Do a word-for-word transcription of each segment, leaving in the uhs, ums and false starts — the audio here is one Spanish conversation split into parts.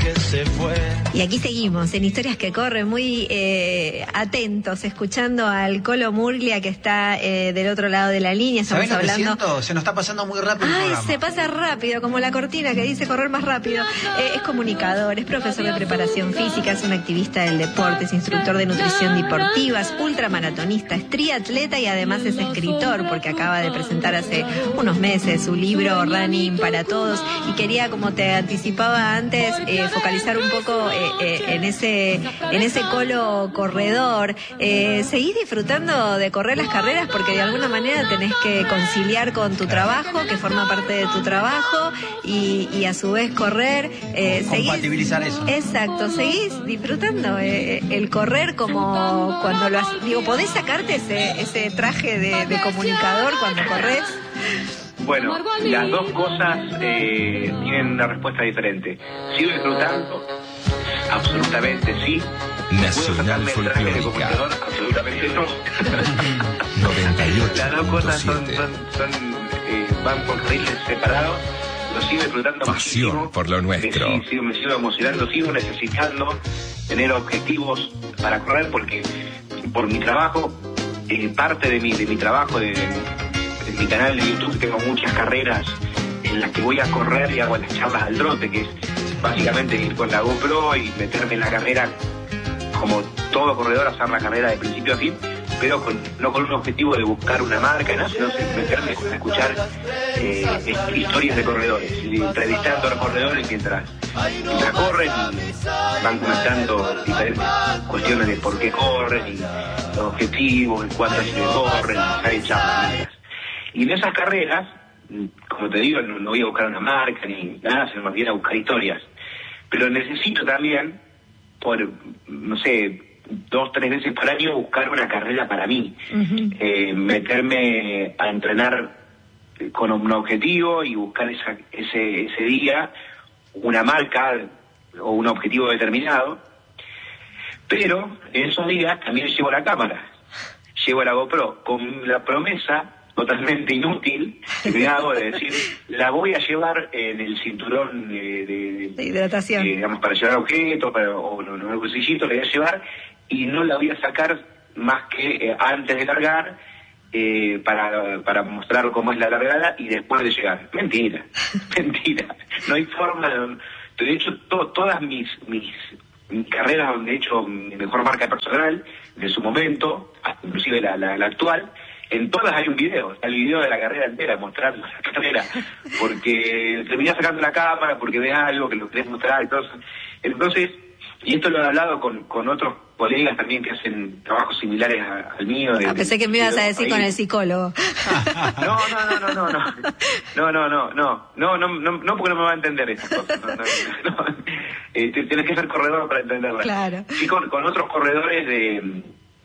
que se fue. Y aquí seguimos en Historias que Corren, muy eh, atentos, escuchando al Colo Murglia, que está eh, del otro lado de la línea. Estamos ¿Sabés lo que hablando. siento? Se nos está pasando muy rápido el Ay, programa. se pasa rápido, como la cortina que dice correr más rápido. Eh, es comunicador, es profesor de preparación física, es un activista del deporte, es instructor de nutrición deportiva, es ultramaratonista, es triatleta y además es escritor, porque acaba de presentar hace unos meses su libro Running para Todos. Y quería, como te anticipaba antes, eh, focalizar un poco eh, eh, en ese en ese Colo corredor. Eh, ¿Seguís disfrutando de correr las carreras? Porque de alguna manera tenés que conciliar con tu trabajo, que forma parte de tu trabajo, y, y a su vez correr. Eh, Compatibilizar ¿seguís? eso. Exacto, ¿seguís disfrutando eh, el correr como cuando lo has, digo, podés sacarte ese, ese traje de, de comunicador cuando corres? Bueno, las dos cosas eh, tienen una respuesta diferente. Sigo disfrutando, absolutamente sí. Nacional ¿Puedo sacarme el traje de Folclórica. comunicador? Absolutamente no. noventa y ocho Las dos cosas son, punto son, siete. son eh, van por carriles separados. Lo sigo disfrutando Pasión muchísimo. por lo nuestro. Me, sigo, me sigo emocionando, sigo necesitando tener objetivos para correr, porque por mi trabajo, eh, parte de mi, de mi trabajo, de, de mi canal de YouTube, tengo muchas carreras en las que voy a correr y hago las charlas al trote, que es básicamente ir con la GoPro y meterme en la carrera como todo corredor, hacer la carrera de principio a fin, pero con, no con un objetivo de buscar una marca, ¿no? Sino meterme a escuchar eh, historias de corredores, y entrevistando a los corredores mientras, mientras corren y van comentando diferentes cuestiones de por qué corren y los objetivos, en cuántas se corren, hay charlas. Y en esas carreras, como te digo, no, no voy a buscar una marca ni nada, sino más bien a buscar historias. Pero necesito también, por, no sé, dos, tres veces por año, buscar una carrera para mí. Uh-huh. Eh, meterme a entrenar con un objetivo y buscar esa, ese, ese día una marca o un objetivo determinado. Pero en esos días también llevo la cámara, llevo la GoPro, con la promesa totalmente inútil que me hago de decir, la voy a llevar en el cinturón de, de, de hidratación, de, digamos, para llevar objetos, para, o en el bolsillito, la voy a llevar y no la voy a sacar más que eh, antes de largar, eh, para, para mostrar cómo es la largada y después de llegar. Mentira, mentira, no hay forma de... De hecho, to, todas mis, mis, mis carreras donde he hecho mi mejor marca personal, de su momento, inclusive la, la, la actual, en todas hay un video, el video de la carrera entera, mostrando la carrera, porque terminás sacando la cámara, porque ves algo que lo querés mostrar, entonces, entonces, y esto lo he hablado con, con otros colegas también que hacen trabajos similares a, al mío. De, ah, pensé que me ibas a decir ahí con el psicólogo. No, no, no, no, no, no, no, no, no, no, no, no, no, no, porque no me va a entender estas cosas. No, no, no. Eh, tienes que ser corredor para entenderlas. Claro. Sí, con, con otros corredores de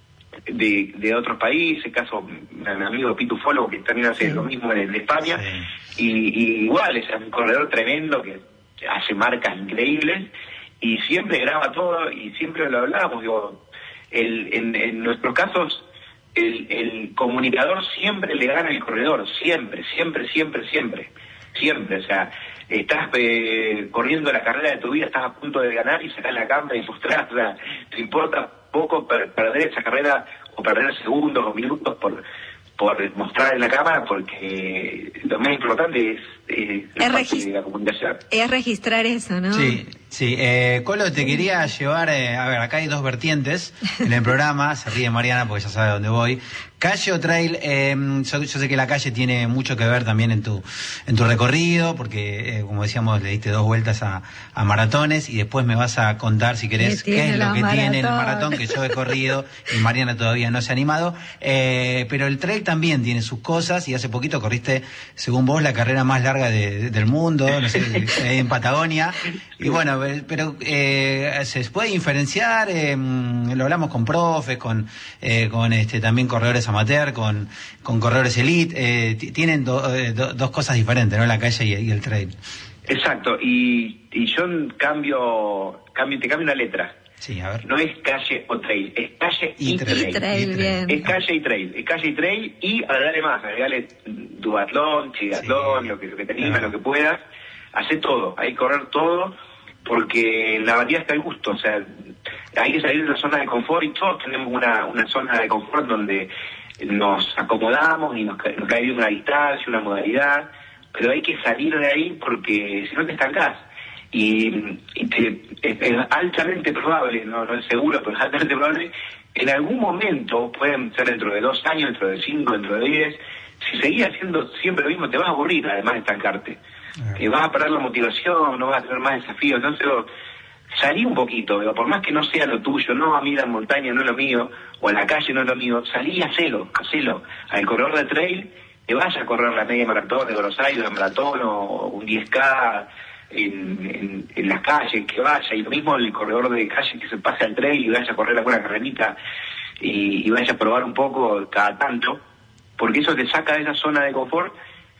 de, de otros países, caso mi amigo Pitu Folo, que también hace sí. lo mismo en, en España, sí. y, y igual es un corredor tremendo que hace marcas increíbles y siempre graba todo y siempre lo hablábamos, digo, el, en, en nuestros casos el, el comunicador siempre le gana al corredor, siempre, siempre, siempre, siempre, siempre, o sea, estás eh, corriendo la carrera de tu vida, estás a punto de ganar y sacás la cámara y mostrás, o sea, te importa poco per- perder esa carrera o perder segundos o minutos por por mostrar en la cámara, porque lo más importante es, es, es la regist- de la comunicación. Es registrar eso, ¿no? Sí, sí. Eh, Colo, te quería llevar, eh, a ver, acá hay dos vertientes en el programa, se ríe Mariana porque ya sabe a dónde voy. Calle o trail, eh, yo, yo sé que la calle tiene mucho que ver también en tu en tu recorrido, porque eh, como decíamos, le diste dos vueltas a, a maratones y después me vas a contar, si querés, qué es lo que maratón? tiene el maratón, que yo he corrido y Mariana todavía no se ha animado, eh, pero el trail también tiene sus cosas y hace poquito corriste, según vos, la carrera más larga de, de, del mundo, no sé, en Patagonia, y bueno, pero eh, se puede diferenciar, eh, lo hablamos con profes, con, eh, con este también corredores amateur, con, con corredores elite, eh, t- tienen do, eh, do, dos cosas diferentes, ¿no? La calle y, y el trail. Exacto, y, y yo cambio, cambio, te cambio una letra. Sí, a ver. No es calle o trail, es calle y, y trail. Y trail, y bien. Es calle y trail, es calle y trail y agregarle más, agregarle duatlón, triatlón, sí, lo que, lo que te anima, claro. Lo que puedas, hacer todo, hay que correr todo, porque la variedad está al gusto, o sea, hay que salir de la zona de confort y todos tenemos una, una zona de confort donde nos acomodamos y nos, nos cae bien una distancia, una modalidad, pero hay que salir de ahí porque si no te estancás. Y, y te, es, es altamente probable, no, no es seguro, pero es altamente probable, en algún momento, pueden ser dentro de dos años, dentro de cinco, dentro de diez, si seguís haciendo siempre lo mismo, te vas a aburrir, además de estancarte. Eh, vas a perder la motivación, no vas a tener más desafíos, entonces salí un poquito, digo, por más que no sea lo tuyo, no, a mí la montaña no es lo mío, o en la calle no es lo mío, salí y hacelo, hacelo. Al corredor de trail, te vas a correr la media maratón de Buenos Aires, la maratón o un diez K en, en, en las calles, que vaya, y lo mismo el corredor de calle que se pase al trail y vaya a correr alguna carrerita y, y vaya a probar un poco cada tanto, porque eso te saca de esa zona de confort,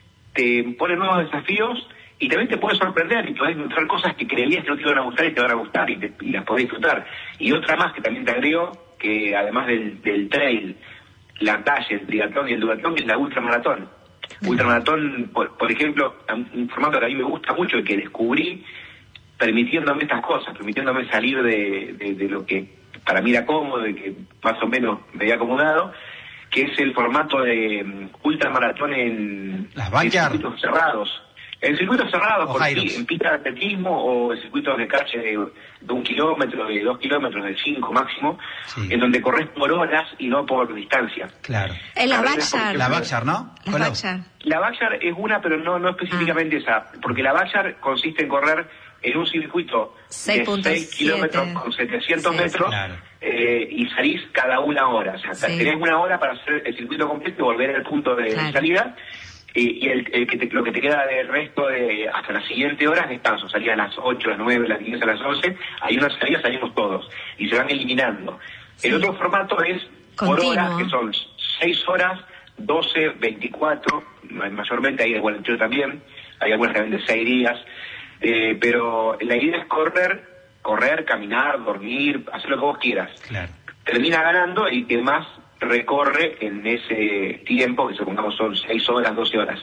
te pone nuevos desafíos y también te puede sorprender y podés encontrar cosas que creías que no te iban a gustar y te van a gustar y, te, y las podés disfrutar. Y otra más que también te agrego, que además del, del trail, la calle, el triatlón y el duatlón, es la ultramaratón. Ultramaratón, por, por ejemplo, un formato que a mí me gusta mucho y que descubrí permitiéndome estas cosas, permitiéndome salir de, de, de lo que para mí era cómodo y que más o menos me había acomodado, que es el formato de um, ultramaratón en, en circuitos cerrados. En circuitos cerrados, por aquí, en pista de atletismo o en circuitos de calle de, de un kilómetro, de dos kilómetros, de cinco máximo, sí, en donde corres por horas y no por distancia. Claro. Es la Backyard. La Backyard, ¿no? La Backyard. La Backyard es una, pero no, no específicamente ah. esa, porque la Backyard consiste en correr en un circuito de seis kilómetros con setecientos sí, metros, claro, eh, y salís cada una hora. O sea, sí, tenés una hora para hacer el circuito completo y volver al punto de claro. salida. Y, y el, el que te, lo que te queda del resto de hasta la siguiente hora es descanso. Salía a las ocho, a las nueve, a las diez, a las once. Hay una salida, salimos todos. Y se van eliminando. Sí. El otro formato es Continuo. por horas, que son seis horas, doce, veinticuatro. Mayormente hay de cuarenta y ocho también. Hay algunas también de seis días. Eh, pero la idea es correr, correr, caminar, dormir, hacer lo que vos quieras. Claro. Termina ganando y que más recorre en ese tiempo, que supongamos son seis horas, doce horas.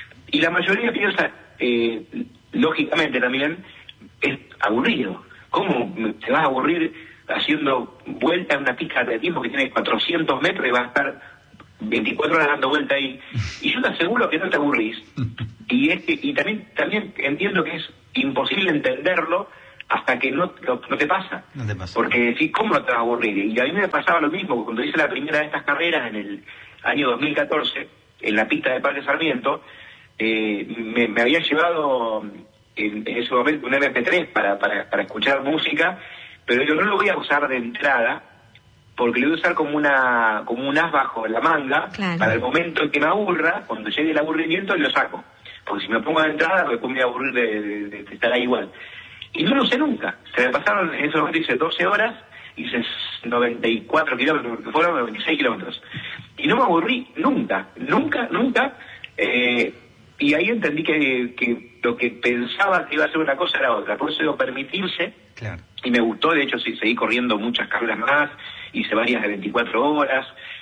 Y la mayoría piensa, eh, lógicamente también, es aburrido. ¿Cómo te vas a aburrir haciendo vuelta en una pista de tiempo que tiene cuatrocientos metros y vas a estar veinticuatro horas dando vuelta ahí? Y yo te aseguro que no te aburrís. Y es que, y también, también entiendo que es imposible entenderlo hasta que no, no, no te pasa. No te pasa. Porque decís, ¿cómo no te vas a aburrir? Y a mí me pasaba lo mismo, cuando hice la primera de estas carreras en el año dos mil catorce, en la pista de Parque Sarmiento, eh, me, me había llevado en, en ese momento un eme pe tres para, para, para escuchar música, pero yo no lo voy a usar de entrada, porque lo voy a usar como una como un as bajo la manga, claro, para el momento en que me aburra, cuando llegue el aburrimiento lo saco. Porque si me pongo de entrada, después me voy a aburrir de, de, de, de estar ahí igual. Y no lo usé nunca. Se me pasaron, en ese momento hice doce horas, hice noventa y cuatro kilómetros, que fueron noventa y seis kilómetros. Y no me aburrí nunca, nunca, nunca. Eh, y ahí entendí que, que lo que pensaba que iba a ser una cosa era otra. Por eso digo, permitirse. Claro. Y me gustó, de hecho, sí, seguí corriendo muchas carreras más, hice varias de veinticuatro horas.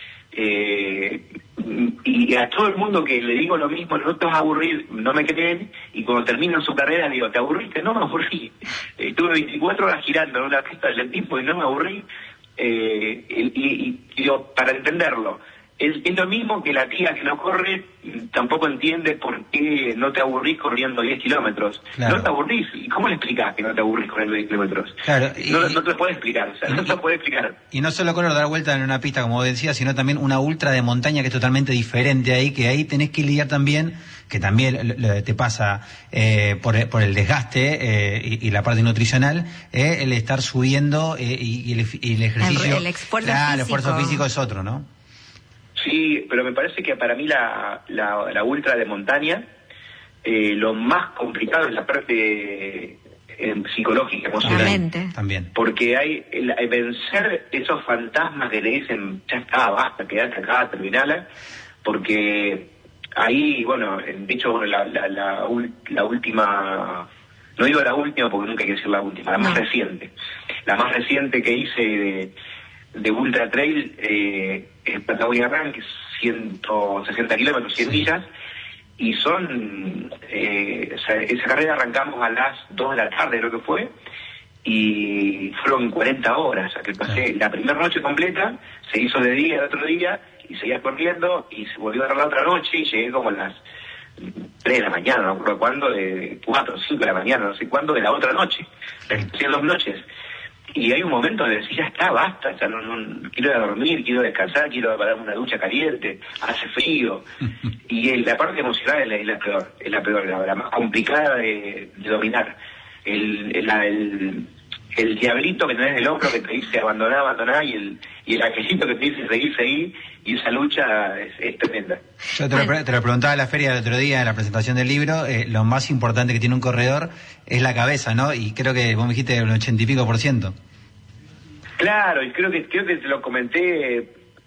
Eh, y a todo el mundo que le digo lo mismo, no te vas a aburrir, no me creen, y cuando terminan su carrera digo, ¿te aburriste? No me aburrí. Estuve veinticuatro horas girando en una pista de atletismo y no me aburrí. Eh, y, y, y digo, para entenderlo, es, es lo mismo que la tía que no corre tampoco entiende por qué no te aburrís corriendo diez kilómetros. Claro. No te aburrís. ¿Y cómo le explicás que no te aburrís corriendo diez kilómetros? Claro, y, no, no te lo puede explicar, o sea, no te lo puede explicar. Y no solo correr, dar vuelta en una pista, como decías, sino también una ultra de montaña que es totalmente diferente ahí, que ahí tenés que lidiar también, que también te pasa eh, por, por el desgaste eh, y, y la parte nutricional, eh, el estar subiendo eh, y, y, el, y el ejercicio. El, el esfuerzo claro, físico. El esfuerzo físico es otro, ¿no? Sí, pero me parece que para mí la, la, la ultra de montaña, eh, lo más complicado es la parte eh, psicológica, emocional. También. Porque hay el, el vencer esos fantasmas que le dicen, ya está, basta, quedate acá, terminala, porque ahí, bueno, de hecho, la, la, la, la última, no digo la última porque nunca hay que decir la última, la más no. reciente. La más reciente que hice de, de Ultra Trail, eh, en Patagonia Run, que es ciento sesenta kilómetros, cien millas, y son, eh, o sea, esa carrera arrancamos a las dos de la tarde, creo que fue, y fueron cuarenta horas, o sea, que pasé la primera noche completa, se hizo de día el otro día, y seguía corriendo, y se volvió a dar la otra noche, y llegué como a las tres de la mañana, no recuerdo cuándo, de cuatro o cinco de la mañana, no sé cuándo, de la otra noche, hacían dos noches. Y hay un momento donde decís, ya está, basta, o sea, no, no, quiero ir a dormir, quiero descansar, quiero darme una ducha caliente, hace frío. Y el, la parte emocional es la, es la peor, es la peor, la, la más complicada de, de dominar. El, el, la, el, el diablito que tenés en el hombro que te dice abandoná, abandoná, y el, y el angelito que te dice seguir, seguir, y esa lucha es, es tremenda. Yo te lo, te lo preguntaba en la feria el otro día, en la presentación del libro, eh, lo más importante que tiene un corredor es la cabeza, ¿no? Y creo que vos me dijiste un ochenta y pico por ciento. Claro, y creo que creo que te lo comenté,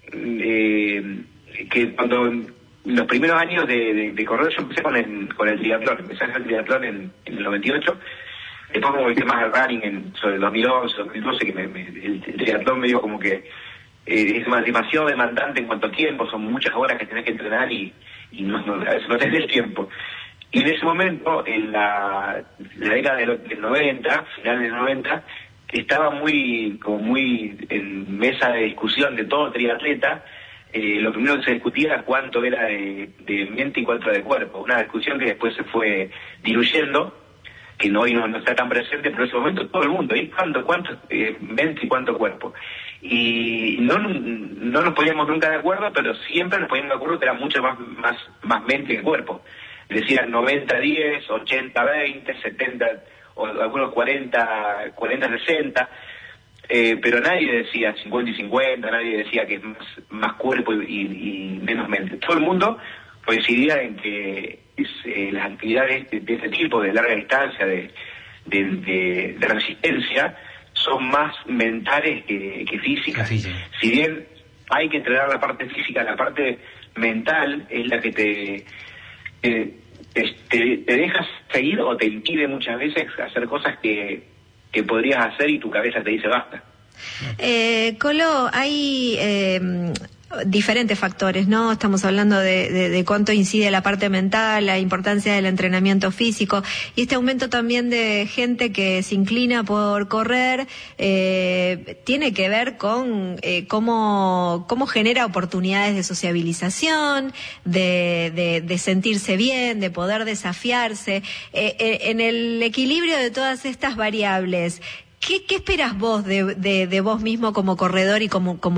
eh, que cuando los primeros años de, de, de correr yo empecé con el, con el triatlón, empecé a hacer el triatlón en, en el noventa y ocho, después como volví más al running en, sobre el dos mil once, dos mil doce, que me, me, el, el triatlón me dijo como que eh, es más, demasiado demandante en cuanto a tiempo, son muchas horas que tenés que entrenar y, y no, no, a veces no tenés el tiempo. Y en ese momento, en la, la década del, del noventa, final del noventa, estaba muy como muy en mesa de discusión de todo triatleta. Eh, lo primero que se discutía era cuánto era de, de mente y cuánto era de cuerpo, una discusión que después se fue diluyendo, que no hoy no, no está tan presente, pero en ese momento todo el mundo, ¿y cuánto, cuánto eh, mente y cuánto cuerpo? Y no no nos poníamos nunca de acuerdo, pero siempre nos poníamos de acuerdo que era mucho más más más mente que cuerpo. Decían noventa diez, ochenta veinte, setenta, o algunos cuarenta sesenta, eh, pero nadie decía cincuenta y cincuenta, nadie decía que es más, más cuerpo y, y, y menos mente. Todo el mundo coincidía en que es, eh, las actividades de, de este tipo, de larga distancia, de, de, de, de resistencia, son más mentales que, que físicas. Sí, sí. Si bien hay que entrenar la parte física, la parte mental es la que te... Eh, Te, te, te dejas seguir o te impide muchas veces hacer cosas que, que podrías hacer y tu cabeza te dice basta. Eh, Colo, hay eh, diferentes factores, ¿no? Estamos hablando de, de, de cuánto incide la parte mental, la importancia del entrenamiento físico y este aumento también de gente que se inclina por correr eh, tiene que ver con eh, cómo, cómo genera oportunidades de sociabilización, de, de, de sentirse bien, de poder desafiarse. Eh, eh, en el equilibrio de todas estas variables, ¿Qué, qué esperas vos de, de, de vos mismo como corredor y como, como